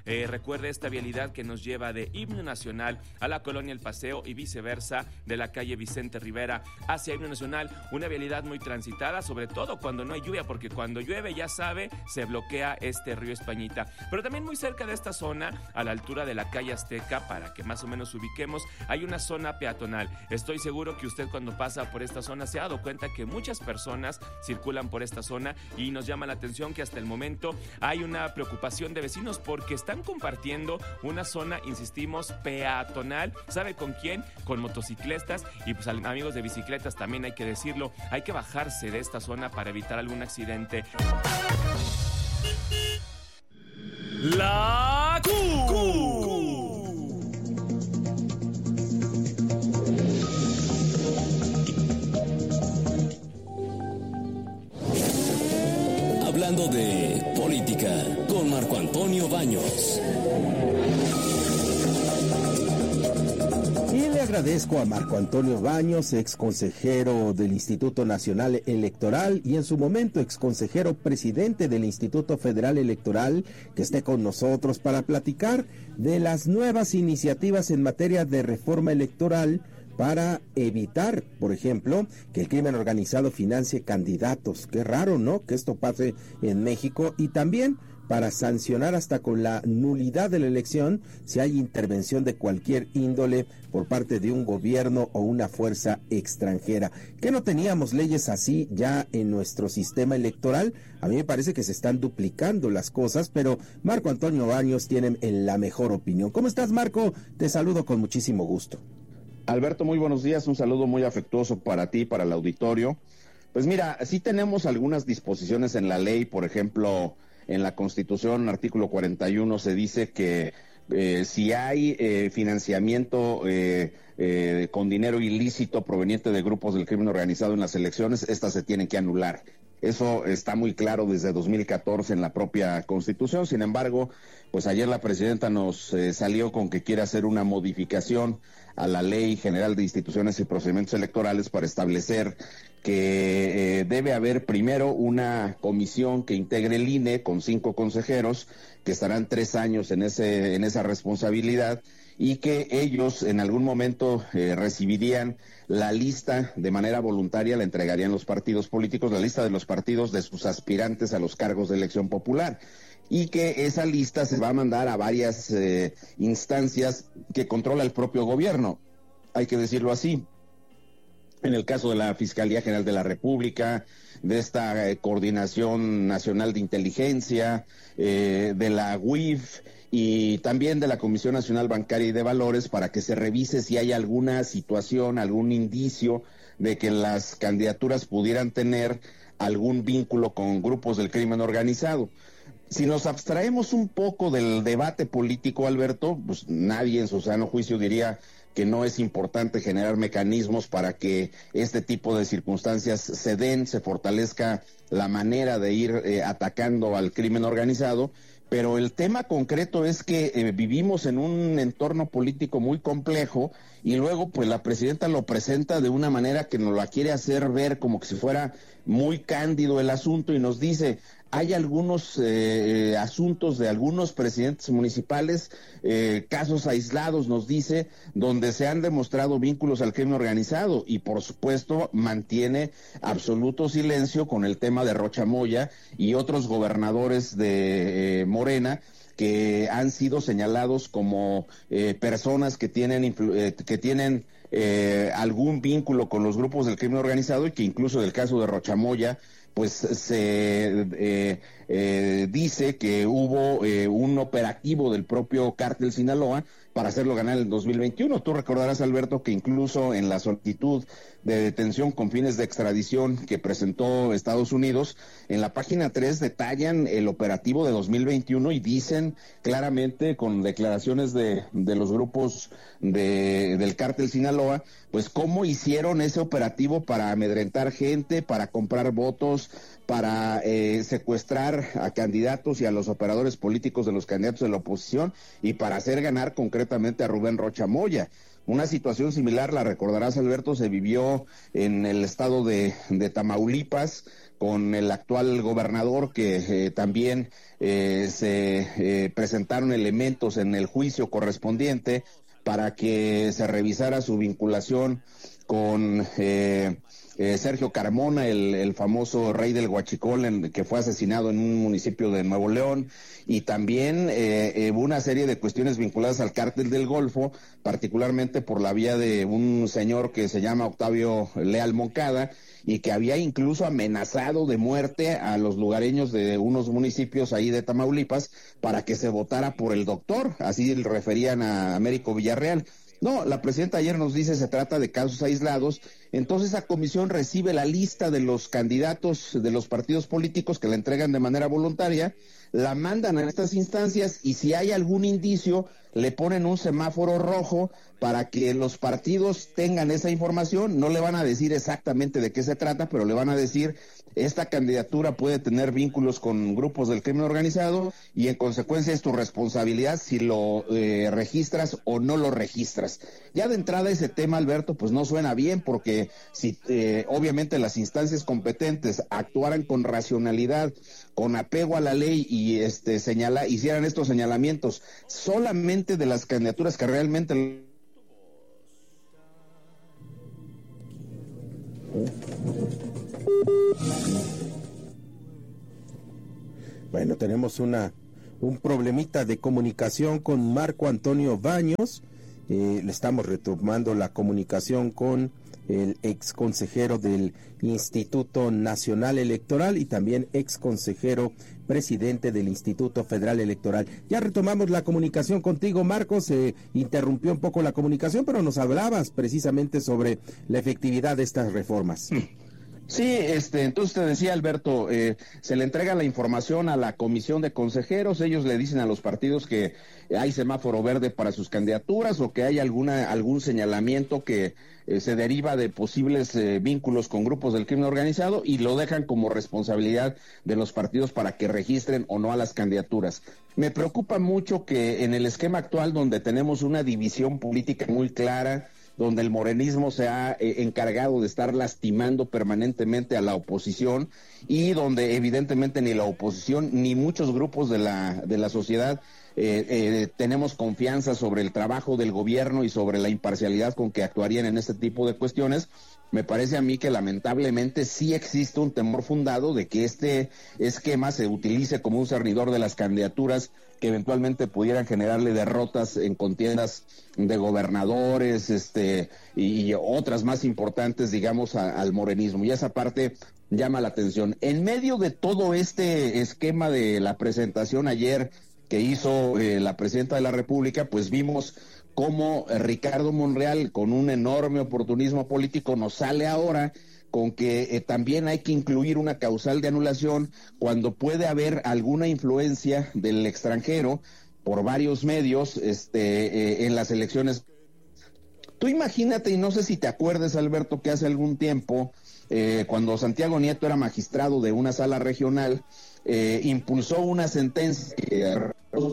Recuerde esta vialidad que nos lleva de Himno Nacional a la Colonia El Paseo y viceversa, de la calle Vicente Rivera hacia Himno Nacional, una vialidad muy transitada, sobre todo cuando no hay lluvia, porque cuando llueve, ya sabe, se bloquea este río Españita. Pero también muy cerca de esta zona, a la altura de la calle Azteca, para que más o menos ubiquemos, hay una zona peatonal. Estoy seguro que usted cuando pasa por esta zona se ha dado cuenta que muchas personas circulan por esta zona y nos llama la atención que hasta el momento hay una preocupación de vecinos porque están compartiendo una zona, insistimos, peatonal. ¿Sabe con quién? Con motociclistas y pues amigos de bicicletas también hay que decirlo. Hay que bajarse de esta zona para evitar algún accidente. La Q. Hablando de política con Marco Antonio Baños. Y le agradezco a Marco Antonio Baños, ex consejero del Instituto Nacional Electoral y en su momento ex consejero presidente del Instituto Federal Electoral, que esté con nosotros para platicar de las nuevas iniciativas en materia de reforma electoral para evitar, por ejemplo, que el crimen organizado financie candidatos. Qué raro, ¿no?, que esto pase en México. Y también para sancionar hasta con la nulidad de la elección si hay intervención de cualquier índole por parte de un gobierno o una fuerza extranjera. ¿Que no teníamos leyes así ya en nuestro sistema electoral? A mí me parece que se están duplicando las cosas, pero Marco Antonio Baños tiene la mejor opinión. ¿Cómo estás, Marco? Te saludo con muchísimo gusto. Alberto, muy buenos días, un saludo muy afectuoso para ti, para el auditorio. Pues mira, sí tenemos algunas disposiciones en la ley, por ejemplo, en la Constitución, artículo 41, se dice que si hay financiamiento con dinero ilícito proveniente de grupos del crimen organizado en las elecciones, estas se tienen que anular. Eso está muy claro desde 2014 en la propia Constitución. Sin embargo, pues ayer la presidenta nos salió con que quiere hacer una modificación a la Ley General de Instituciones y Procedimientos Electorales para establecer que debe haber primero una comisión que integre el INE con 5 consejeros que estarán 3 años en esa responsabilidad y que ellos en algún momento recibirían la lista de manera voluntaria, la entregarían los partidos políticos, la lista de los partidos de sus aspirantes a los cargos de elección popular, y que esa lista se va a mandar a varias instancias que controla el propio gobierno, hay que decirlo así. En el caso de la Fiscalía General de la República, de esta Coordinación Nacional de Inteligencia, de la UIF y también de la Comisión Nacional Bancaria y de Valores, para que se revise si hay alguna situación, algún indicio de que las candidaturas pudieran tener algún vínculo con grupos del crimen organizado. Si nos abstraemos un poco del debate político, Alberto, pues nadie en su sano juicio diría que no es importante generar mecanismos para que este tipo de circunstancias se den, se fortalezca la manera de ir atacando al crimen organizado, pero el tema concreto es que vivimos en un entorno político muy complejo y luego pues la presidenta lo presenta de una manera que nos la quiere hacer ver como que si fuera muy cándido el asunto y nos dice: hay algunos asuntos de algunos presidentes municipales, casos aislados, nos dice, donde se han demostrado vínculos al crimen organizado, y por supuesto mantiene absoluto silencio con el tema de Rocha Moya y otros gobernadores de Morena que han sido señalados como personas que tienen algún vínculo con los grupos del crimen organizado, y que incluso del caso de Rocha Moya pues se dice que hubo un operativo del propio Cártel Sinaloa para hacerlo ganar en 2021. Tú recordarás, Alberto, que incluso en la solicitud de detención con fines de extradición que presentó Estados Unidos, en la página 3 detallan el operativo de 2021 y dicen claramente, con declaraciones de los grupos del Cártel Sinaloa, pues cómo hicieron ese operativo para amedrentar gente, para comprar votos, para secuestrar a candidatos y a los operadores políticos de los candidatos de la oposición y para hacer ganar concretamente a Rubén Rocha Moya. Una situación similar, la recordarás, Alberto, se vivió en el estado de Tamaulipas con el actual gobernador, que también se presentaron elementos en el juicio correspondiente para que se revisara su vinculación con Sergio Carmona, el famoso rey del Huachicol, que fue asesinado en un municipio de Nuevo León, y también hubo una serie de cuestiones vinculadas al cártel del Golfo, particularmente por la vía de un señor que se llama Octavio Leal Moncada, y que había incluso amenazado de muerte a los lugareños de unos municipios ahí de Tamaulipas para que se votara por el doctor, así le referían a Américo Villarreal. No, la presidenta ayer nos dice se trata de casos aislados. Entonces esa comisión recibe la lista de los candidatos de los partidos políticos que la entregan de manera voluntaria, la mandan a estas instancias y si hay algún indicio le ponen un semáforo rojo para que los partidos tengan esa información. No le van a decir exactamente de qué se trata, pero le van a decir esta candidatura puede tener vínculos con grupos del crimen organizado y en consecuencia es tu responsabilidad si lo registras o no lo registras. Ya de entrada ese tema, Alberto, pues no suena bien, porque si obviamente las instancias competentes actuaran con racionalidad, con apego a la ley y hicieran estos señalamientos solamente de las candidaturas que realmente... Bueno, tenemos un problemita de comunicación con Marco Antonio Baños. Le estamos retomando la comunicación con el ex consejero del Instituto Nacional Electoral y también ex consejero presidente del Instituto Federal Electoral. Ya retomamos la comunicación contigo, Marcos. Se interrumpió un poco la comunicación, pero nos hablabas precisamente sobre la efectividad de estas reformas. Sí, entonces te decía, Alberto, se le entrega la información a la comisión de consejeros, ellos le dicen a los partidos que hay semáforo verde para sus candidaturas o que hay algún señalamiento que se deriva de posibles vínculos con grupos del crimen organizado y lo dejan como responsabilidad de los partidos para que registren o no a las candidaturas. Me preocupa mucho que en el esquema actual, donde tenemos una división política muy clara, donde el morenismo se ha encargado de estar lastimando permanentemente a la oposición y donde evidentemente ni la oposición ni muchos grupos de la sociedad tenemos confianza sobre el trabajo del gobierno y sobre la imparcialidad con que actuarían en este tipo de cuestiones. Me parece a mí que lamentablemente sí existe un temor fundado de que este esquema se utilice como un cernidor de las candidaturas que eventualmente pudieran generarle derrotas en contiendas de gobernadores y otras más importantes, digamos, al morenismo. Y esa parte llama la atención. En medio de todo este esquema de la presentación ayer que hizo la presidenta de la República, pues vimos cómo Ricardo Monreal, con un enorme oportunismo político, nos sale ahora con que también hay que incluir una causal de anulación cuando puede haber alguna influencia del extranjero por varios medios en las elecciones. Tú imagínate, y no sé si te acuerdas, Alberto, que hace algún tiempo, cuando Santiago Nieto era magistrado de una sala regional, impulsó una sentencia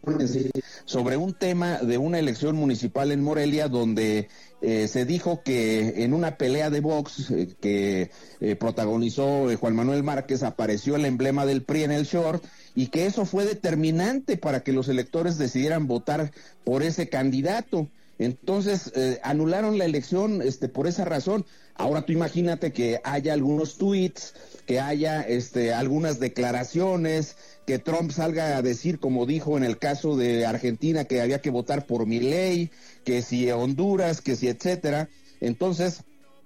sobre un tema de una elección municipal en Morelia donde se dijo que en una pelea de box que protagonizó Juan Manuel Márquez apareció el emblema del PRI en el short y que eso fue determinante para que los electores decidieran votar por ese candidato. Entonces anularon la elección por esa razón. Ahora tú imagínate que haya algunos tweets, que haya algunas declaraciones, que Trump salga a decir, como dijo en el caso de Argentina, que había que votar por Milei, que si Honduras, que si etcétera. Entonces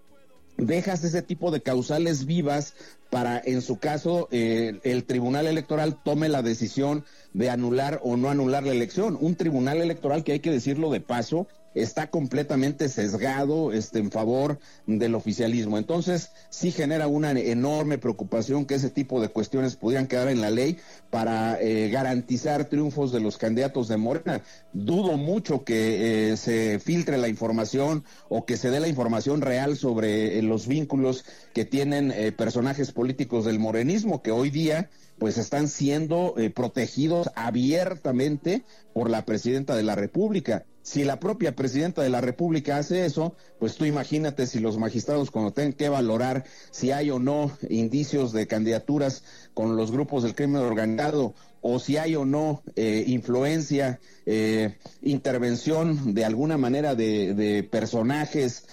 dejas ese tipo de causales vivas para, en su caso, el Tribunal Electoral tome la decisión de anular o no anular la elección. Un tribunal electoral que, hay que decirlo de paso, está completamente sesgado en favor del oficialismo. Entonces, sí genera una enorme preocupación que ese tipo de cuestiones pudieran quedar en la ley para garantizar triunfos de los candidatos de Morena. Dudo mucho que se filtre la información o que se dé la información real sobre los vínculos que tienen personajes políticos del morenismo, que hoy día pues están siendo protegidos abiertamente por la presidenta de la República. Si la propia presidenta de la República hace eso, pues tú imagínate si los magistrados, cuando tengan que valorar si hay o no indicios de candidaturas con los grupos del crimen organizado, o si hay o no influencia, intervención de alguna manera de personajes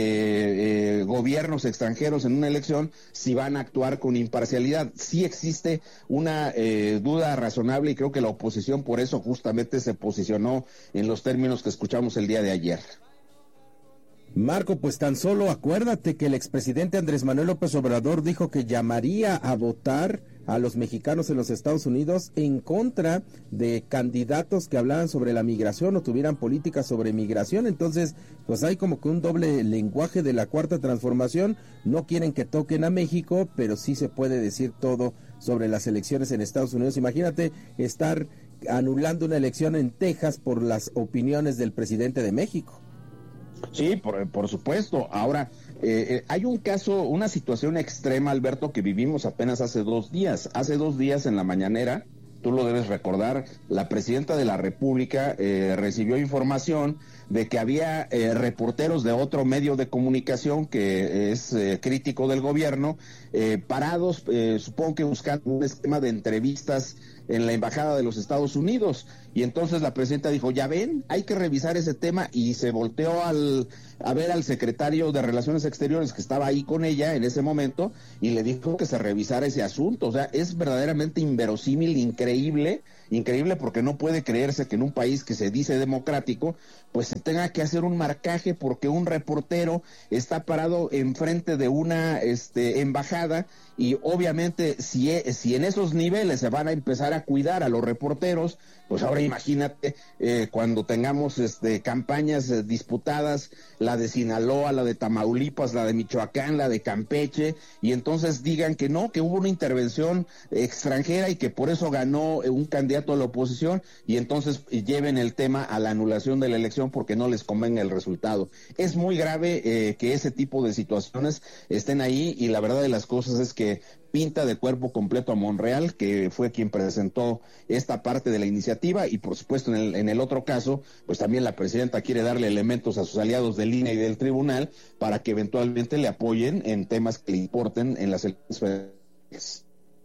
de gobiernos extranjeros en una elección, si van a actuar con imparcialidad. Sí existe una duda razonable, y creo que la oposición por eso justamente se posicionó en los términos que escuchamos el día de ayer. Marco, pues tan solo acuérdate que el expresidente Andrés Manuel López Obrador dijo que llamaría a votar a los mexicanos en los Estados Unidos en contra de candidatos que hablaran sobre la migración o tuvieran políticas sobre migración. Entonces, pues hay como que un doble lenguaje de la Cuarta Transformación. No quieren que toquen a México, pero sí se puede decir todo sobre las elecciones en Estados Unidos. Imagínate estar anulando una elección en Texas por las opiniones del presidente de México. Sí, por supuesto. Ahora, hay un caso, una situación extrema, Alberto, que vivimos apenas hace 2 días. Hace 2 días en la mañanera, tú lo debes recordar, la presidenta de la República recibió información de que había reporteros de otro medio de comunicación que es crítico del gobierno, parados, supongo que buscando un esquema de entrevistas en la Embajada de los Estados Unidos. Y entonces la presidenta dijo, ya ven, hay que revisar ese tema, y se volteó a ver al secretario de Relaciones Exteriores que estaba ahí con ella en ese momento, y le dijo que se revisara ese asunto. O sea, es verdaderamente inverosímil, increíble porque no puede creerse que en un país que se dice democrático, pues se tenga que hacer un marcaje porque un reportero está parado enfrente de una embajada, y obviamente si en esos niveles se van a empezar a cuidar a los reporteros, pues ahora imagínate cuando tengamos campañas disputadas, la de Sinaloa, la de Tamaulipas, la de Michoacán, la de Campeche, y entonces digan que no, que hubo una intervención extranjera y que por eso ganó un candidato a la oposición, y entonces lleven el tema a la anulación de la elección porque no les convenga el resultado. Es muy grave que ese tipo de situaciones estén ahí, y la verdad de las cosas es que pinta de cuerpo completo a Monreal, que fue quien presentó esta parte de la iniciativa, y por supuesto en el otro caso, pues también la presidenta quiere darle elementos a sus aliados del INE y del tribunal para que eventualmente le apoyen en temas que le importen en las elecciones federales.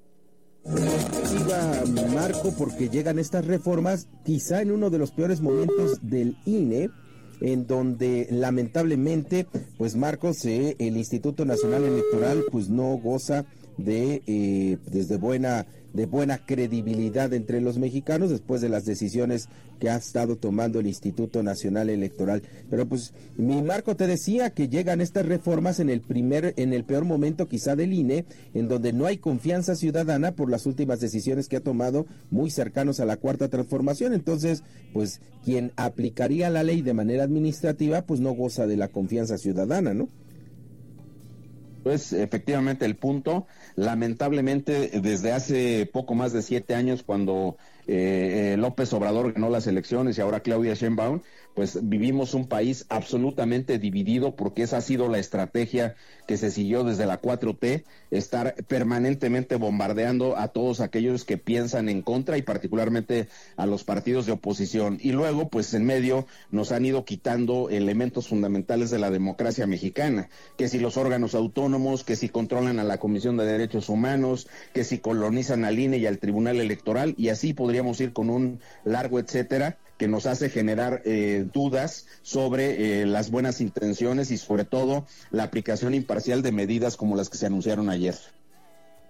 Marco, porque llegan estas reformas quizá en uno de los peores momentos del INE, en donde lamentablemente, pues Marcos, el Instituto Nacional Electoral pues no goza de buena credibilidad entre los mexicanos después de las decisiones que ha estado tomando el Instituto Nacional Electoral. Pero pues mi Marco, te decía que llegan estas reformas en el peor momento quizá del INE, en donde no hay confianza ciudadana por las últimas decisiones que ha tomado muy cercanos a la Cuarta Transformación. Entonces, pues quien aplicaría la ley de manera administrativa pues no goza de la confianza ciudadana, ¿no? Pues efectivamente el punto, lamentablemente desde hace poco más de 7 años, cuando López Obrador ganó las elecciones y ahora Claudia Sheinbaum, pues vivimos un país absolutamente dividido, porque esa ha sido la estrategia que se siguió desde la 4T, estar permanentemente bombardeando a todos aquellos que piensan en contra, y particularmente a los partidos de oposición. Y luego, pues en medio nos han ido quitando elementos fundamentales de la democracia mexicana, que si los órganos autónomos, que si controlan a la Comisión de Derechos Humanos, que si colonizan al INE y al Tribunal Electoral, y así podríamos ir con un largo etcétera, que nos hace generar dudas sobre las buenas intenciones y sobre todo la aplicación imparcial de medidas como las que se anunciaron ayer.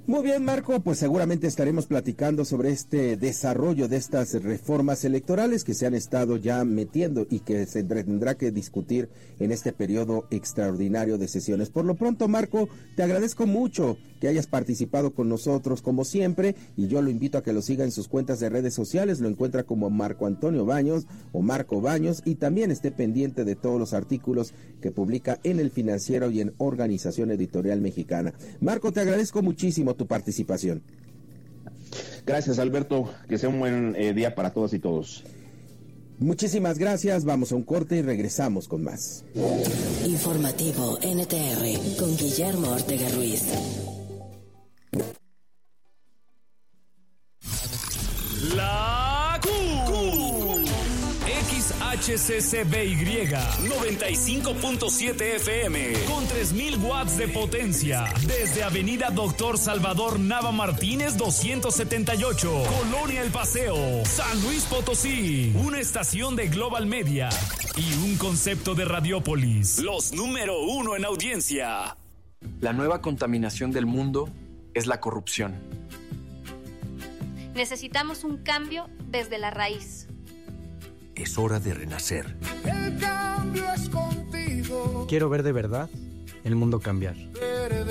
Muy bien, Marco, pues seguramente estaremos platicando sobre este desarrollo de estas reformas electorales que se han estado ya metiendo y que se tendrá que discutir en este periodo extraordinario de sesiones. Por lo pronto, Marco, te agradezco mucho que hayas participado con nosotros como siempre, y yo lo invito a que lo siga en sus cuentas de redes sociales, lo encuentra como Marco Antonio Baños o Marco Baños, y también esté pendiente de todos los artículos que publica en El Financiero y en Organización Editorial Mexicana. Marco, te agradezco muchísimo tu participación. Gracias, Alberto, que sea un buen día para todas y todos. Muchísimas gracias, vamos a un corte y regresamos con más. Informativo NTR con Guillermo Ortega Ruiz. La Q. XHCCBY 95.7 FM con 3000 watts de potencia desde Avenida Doctor Salvador Nava Martínez 278, Colonia El Paseo, San Luis Potosí. Una estación de Global Media y un concepto de Radiópolis. Los número 1 en audiencia. La nueva contaminación del mundo es la corrupción. Necesitamos un cambio desde la raíz. Es hora de renacer. El cambio es contigo. Quiero ver de verdad el mundo cambiar.